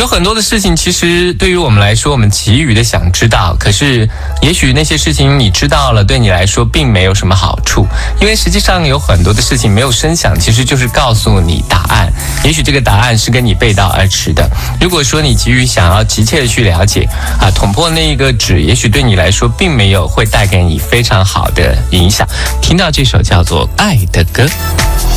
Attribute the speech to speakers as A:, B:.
A: 有很多的事情，其实对于我们来说，我们急于的想知道，可是也许那些事情你知道了，对你来说并没有什么好处，因为实际上有很多的事情没有声响，其实就是告诉你答案。也许这个答案是跟你背道而驰的。如果说你急于想要急切的去了解捅破那一个纸，也许对你来说并没有会带给你非常好的影响。听到这首叫做《爱的歌》。